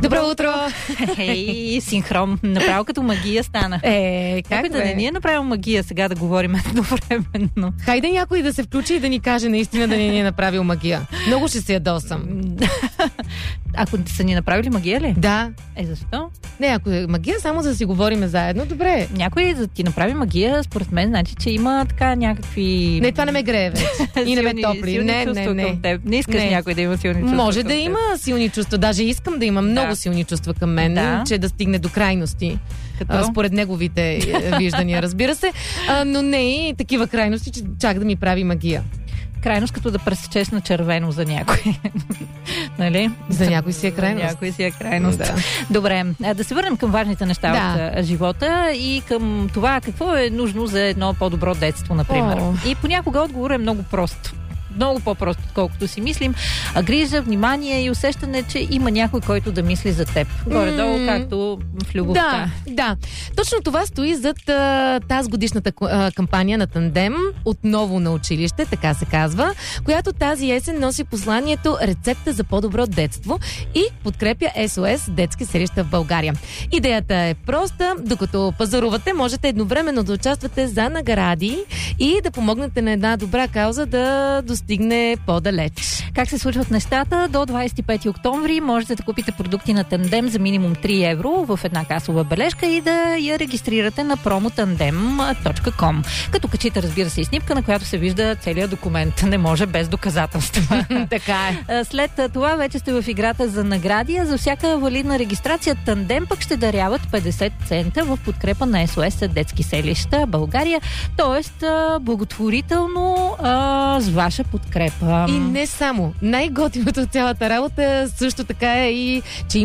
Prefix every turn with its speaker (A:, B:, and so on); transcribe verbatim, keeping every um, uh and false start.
A: Добро утро!
B: Ей, синхрон. Направо като магия стана.
A: Е, как
B: Някой да не ни е направил магия сега да говорим едновременно.
A: Хайде някой да се включи и да ни каже наистина да не ни е направил магия. Много ще се ядосам.
B: Ако са ни направили магия ли?
A: Да.
B: Е, защо?
A: Не, ако е магия, само за да си говорим заедно, добре.
B: Някой да ти направи магия, според мен, значи, че има така някакви...
A: Не, това не ме грее вече. И не ме топли. Не, не, не.
B: Теб. Не искаш
A: не.
B: някой да има силни чувства.
A: Може да има силни чувства. Даже искам да има много
B: да.
A: силни чувства към мен,
B: да.
A: че да стигне до крайности.
B: Като?
A: Според неговите виждания, разбира се. А, но не и такива крайности, че чак да ми прави магия.
B: Крайност като да пресечеш на червено за някой. Нали?
A: За някой си е крайност.
B: За някой си е крайност.
A: Да.
B: Добре, да се върнем към важните неща
A: да.
B: от живота и към това какво е нужно за едно по-добро детство, например.
A: О.
B: И понякога отговорът е много прост. Много по-просто, отколкото си мислим. А грижа, внимание и усещане, че има някой, който да мисли за теб. Горе-долу, mm. както в любовта.
A: Да, да. Точно това стои зад а, тази годишната а, кампания на Тандем, отново на училище, така се казва, която тази есен носи посланието рецепта за по-добро детство и подкрепя Ес О Ес детски селища в България. Идеята е проста, докато пазарувате, можете едновременно да участвате за награди и да помогнете на една добра кауза да достигне по-далеч.
B: Как се случват нещата? До двадесет и пети октомври можете да купите продукти на Тандем за минимум три евро в една касова бележка и да я регистрирате на промотандем точка ком. Като качите, разбира се, и снимка, на която се вижда целият документ. Не може без доказателства.
A: Така е.
B: След това вече сте в играта за награди, а за всяка валидна регистрация Тандем пък ще даряват петдесет цента в подкрепа на Ес О Ес детски селища България. Тоест, благотворително а, с ваша подкрепа.
A: И не само. Най-готиното от цялата работа също така е и, че